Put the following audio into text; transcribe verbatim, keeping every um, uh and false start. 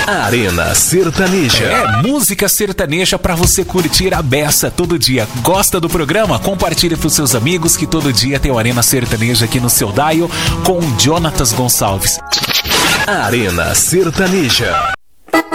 Arena Sertaneja. É música sertaneja pra você curtir a beça todo dia. Gosta do programa? Compartilha pros seus amigos que todo dia tem o Arena Sertaneja aqui no seu dial com Jonatas Gonçalves. Arena Sertaneja.